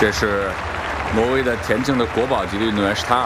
这是挪威的田径的国宝级的运动员施塔尔。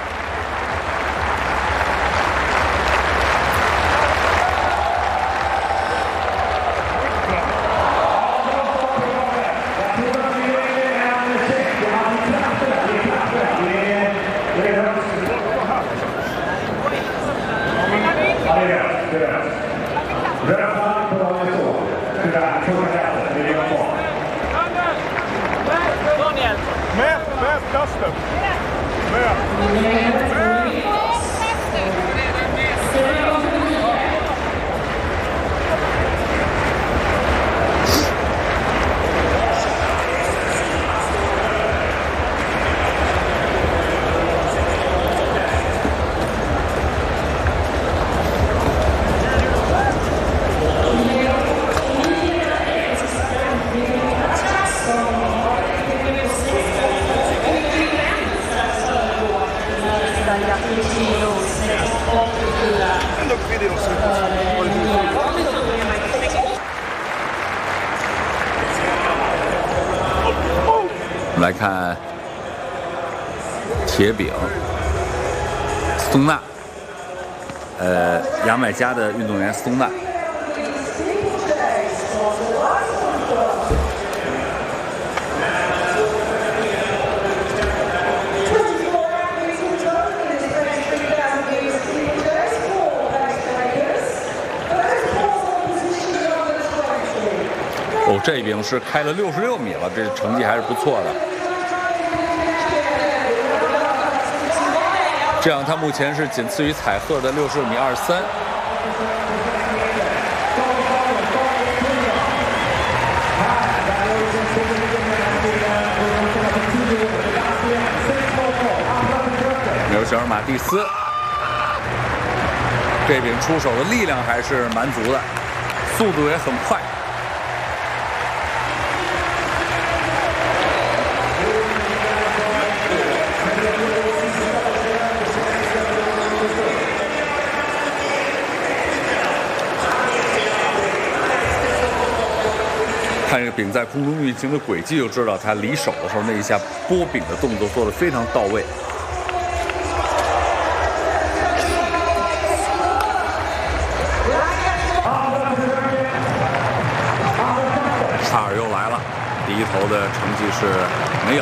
我们来看铁饼斯通纳，牙买加的运动员斯通纳。哦，这饼是开了66米了，这成绩还是不错的。这样，他目前是仅次于采赫的66米23。纽舍尔马蒂斯，这饼出手的力量还是蛮足的，速度也很快。看这个饼在空中运行的轨迹，就知道他离手的时候那一下拨饼的动作做得非常到位。查尔又来了，第一投的成绩是没有。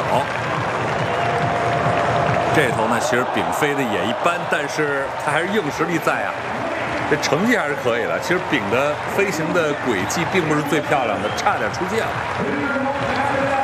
这头呢，其实饼飞的也一般，但是他还是硬实力在啊。这成绩还是可以的。其实饼的飞行的轨迹并不是最漂亮的，差点出界了。